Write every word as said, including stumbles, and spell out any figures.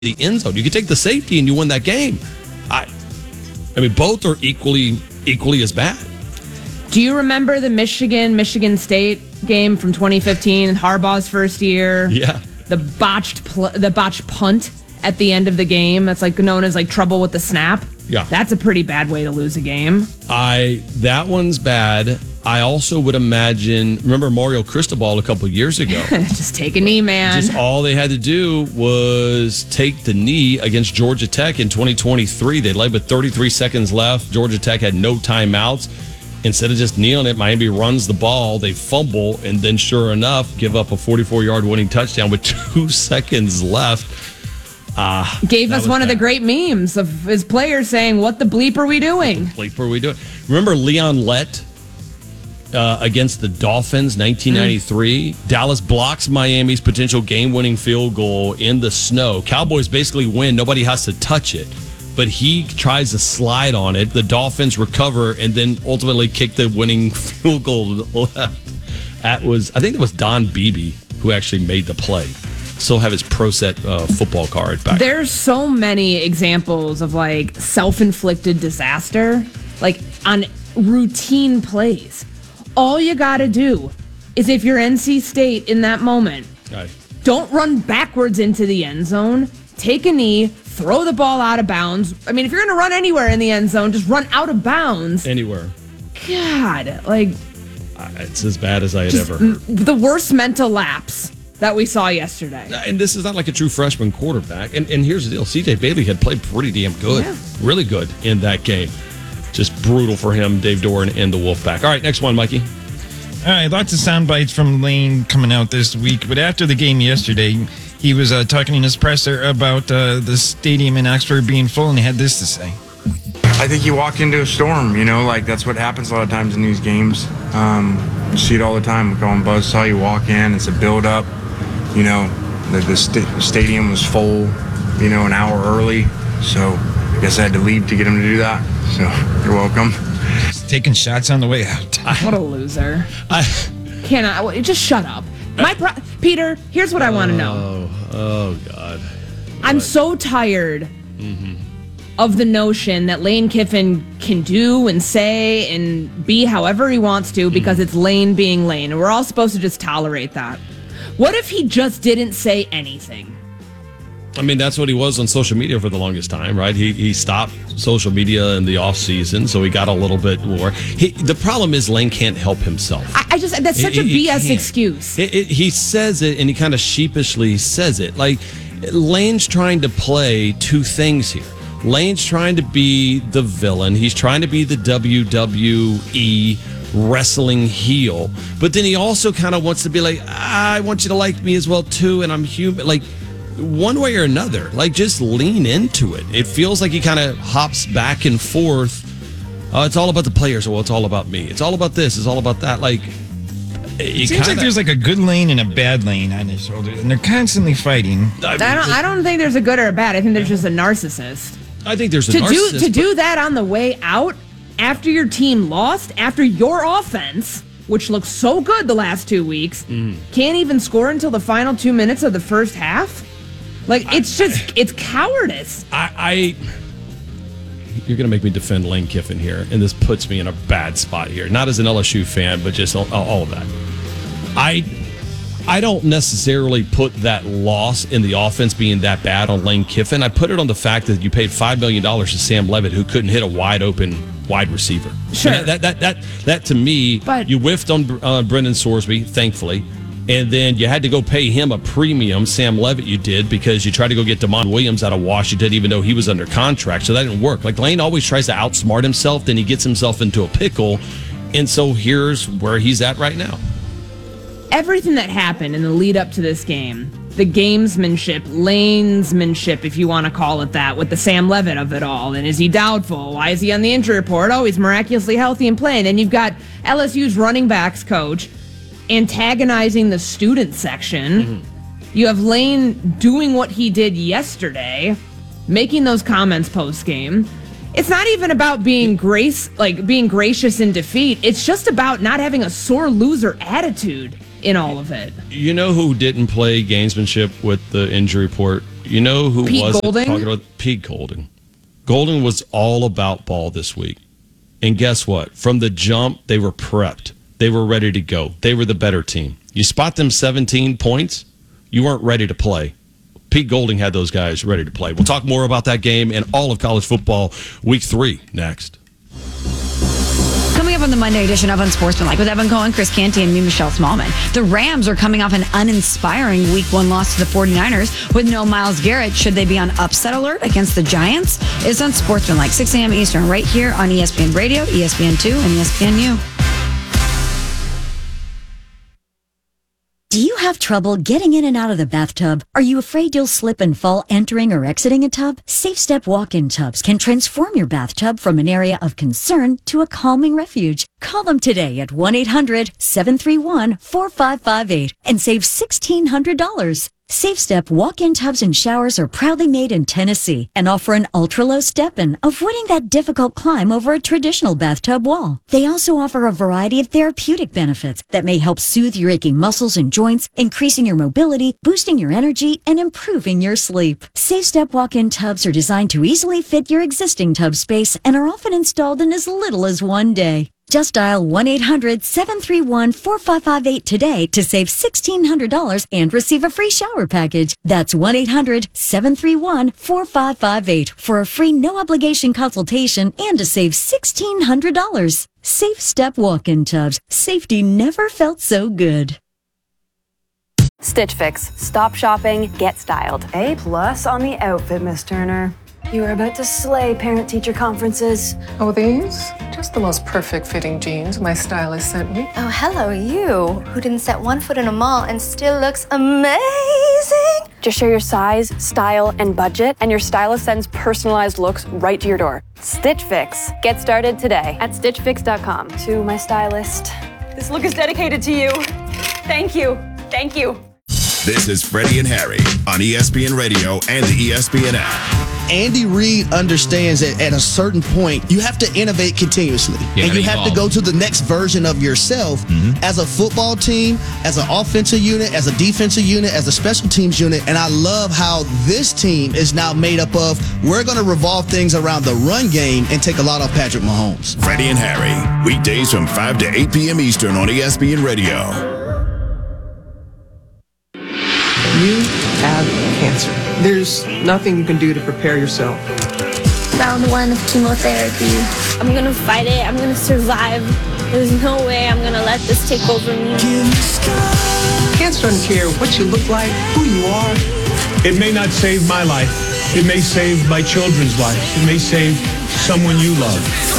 the end zone. You can take the safety and you win that game. I, I mean, both are equally equally as bad. Do you remember the Michigan Michigan State game from twenty fifteen? Harbaugh's first year. Yeah. The botched pl- the botched punt at the end of the game. That's like known as like trouble with the snap. Yeah. That's a pretty bad way to lose a game. I that one's bad. I also would imagine, remember Mario Cristobal a couple years ago? Just take a knee, man. Just all they had to do was take the knee against Georgia Tech in twenty twenty-three. They led with thirty-three seconds left. Georgia Tech had no timeouts. Instead of just kneeling it, Miami runs the ball. They fumble, and then sure enough, give up a forty-four-yard winning touchdown with two seconds left. Uh, Gave us one bad. of the great memes of his players saying, "What the bleep are we doing?" What the bleep are we doing? Remember Leon Lett? Uh, against the Dolphins, nineteen ninety-three. Mm. Dallas blocks Miami's potential game-winning field goal in the snow. Cowboys basically win. Nobody has to touch it. But he tries to slide on it. The Dolphins recover and then ultimately kick the winning field goal left. That was, I think it was Don Beebe who actually made the play. Still have his Pro Set uh, football card back. There's so many examples of like self-inflicted disaster, like on routine plays. All you got to do is if you're N C State in that moment, Aye. Don't run backwards into the end zone, take a knee, throw the ball out of bounds. I mean, if you're going to run anywhere in the end zone, just run out of bounds. Anywhere. God, like... It's as bad as I had ever heard. The worst mental lapse that we saw yesterday. And this is not like a true freshman quarterback. And, and here's the deal. C J Bailey had played pretty damn good. Yeah. Really good in that game. Just brutal for him, Dave Doran and the Wolfpack. All right, next one, Mikey. All right, lots of sound bites from Lane coming out this week. But after the game yesterday, he was uh, talking in his presser about uh, the stadium in Oxford being full, and he had this to say. I think you walk into a storm, you know, like that's what happens a lot of times in these games. Um, you see it all the time. We call them buzzsaw. You walk in, it's a build-up. You know, the, the st- stadium was full, you know, an hour early. So I guess I had to leave to get him to do that. So you're welcome. He's taking shots on the way out. What a loser. I cannot. Just shut up. My pro- Peter, here's what I want to know. Oh, oh God. I'm What? so tired mm-hmm. of the notion that Lane Kiffin can do and say and be however he wants to because mm. it's Lane being Lane. And we're all supposed to just tolerate that. What if he just didn't say anything? I mean, that's what he was on social media for the longest time, right? He he stopped social media in the off season, so he got a little bit more. He, the problem is Lane can't help himself. I, I just that's such he, a B S can't. excuse. It, it, he says it, and he kind of sheepishly says it. Like Lane's trying to play two things here. Lane's trying to be the villain. He's trying to be the W W E wrestling heel, but then he also kind of wants to be like, ah, I want you to like me as well too, and I'm human. Like. One way or another, like just lean into it. It feels like he kind of hops back and forth. Oh, it's all about the players. Well, it's all about me. It's all about this. It's all about that. Like, it seems like there's like a good lane and a bad lane on his shoulders, and they're constantly fighting. I, mean, I don't. I don't think there's a good or a bad. I think there's just a narcissist. I think there's a to narcissist. do to do that on the way out after your team lost, after your offense, which looks so good the last two weeks, mm. can't even score until the final two minutes of the first half. Like, it's just, it's cowardice. I, I you're going to make me defend Lane Kiffin here, and this puts me in a bad spot here. Not as an L S U fan, but just all, all of that. I I don't necessarily put that loss in the offense being that bad on Lane Kiffin. I put it on the fact that you paid five million dollars to Sam Levitt, who couldn't hit a wide-open wide receiver. Sure. That, that, that, that, that to me, but, you whiffed on uh, Brendan Sorsby, thankfully. And then you had to go pay him a premium, Sam Levitt you did, because you tried to go get DeMond Williams out of Washington, even though he was under contract. So that didn't work. Like, Lane always tries to outsmart himself, then he gets himself into a pickle. And so here's where he's at right now. Everything that happened in the lead up to this game, the gamesmanship, lanesmanship, if you want to call it that, with the Sam Levitt of it all. And is he doubtful? Why is he on the injury report? Oh, he's miraculously healthy and playing. Then you've got L S U's running backs coach antagonizing the student section. Mm-hmm. You have Lane doing what he did yesterday, making those comments post game. It's not even about being grace, like being gracious in defeat. It's just about not having a sore loser attitude. in all of it. You know who didn't play gamesmanship with the injury report? You know who Pete was Golding? talking about Pete Golding. Golding was all about ball this week. And guess what? From the jump, they were prepped. They were ready to go. They were the better team. You spot them seventeen points, you weren't ready to play. Pete Golding had those guys ready to play. We'll talk more about that game and all of college football week three next. Coming up on the Monday edition of Unsportsmanlike with Evan Cohen, Chris Canty, and me, Michelle Smallman. The Rams are coming off an uninspiring week one loss to the 49ers with no Myles Garrett. Should they be on upset alert against the Giants? It's Unsportsmanlike, six a.m. Eastern, right here on E S P N Radio, E S P N two, and E S P N U. Do you have trouble getting in and out of the bathtub? Are you afraid you'll slip and fall entering or exiting a tub? SafeStep walk-in tubs can transform your bathtub from an area of concern to a calming refuge. Call them today at one eight hundred seven three one four five five eight and save sixteen hundred dollars. SafeStep walk-in tubs and showers are proudly made in Tennessee and offer an ultra-low step-in, avoiding that difficult climb over a traditional bathtub wall. They also offer a variety of therapeutic benefits that may help soothe your aching muscles and joints, increasing your mobility, boosting your energy, and improving your sleep. SafeStep walk-in tubs are designed to easily fit your existing tub space and are often installed in as little as one day. Just dial one eight hundred seven three one four five five eight today to save sixteen hundred dollars and receive a free shower package. That's one eight hundred seven three one four five five eight for a free no-obligation consultation and to save sixteen hundred dollars. Safe Step walk-in tubs. Safety never felt so good. Stitch Fix. Stop shopping, get styled. A plus on the outfit, Miss Turner. You are about to slay parent-teacher conferences. Oh, these? Just the most perfect fitting jeans my stylist sent me. Oh, hello, you, who didn't set one foot in a mall and still looks amazing. Just share your size, style, and budget, and your stylist sends personalized looks right to your door. Stitch Fix. Get started today at stitch fix dot com. To my stylist, this look is dedicated to you. Thank you. Thank you. This is Freddie and Harry on E S P N Radio and the E S P N app. Andy Reid understands that at a certain point, you have to innovate continuously. Yeah, and you have evolve. to go to the next version of yourself mm-hmm. as a football team, as an offensive unit, as a defensive unit, as a special teams unit. And I love how this team is now made up of, we're going to revolve things around the run game and take a lot off Patrick Mahomes. Freddie and Harry, weekdays from five to eight p.m. Eastern on E S P N Radio. You have cancer. There's nothing you can do to prepare yourself. Round one of chemotherapy. I'm gonna fight it. I'm gonna survive. There's no way I'm gonna let this take over me. Cancer doesn't care what you look like, who you are. It may not save my life. It may save my children's lives. It may save someone you love.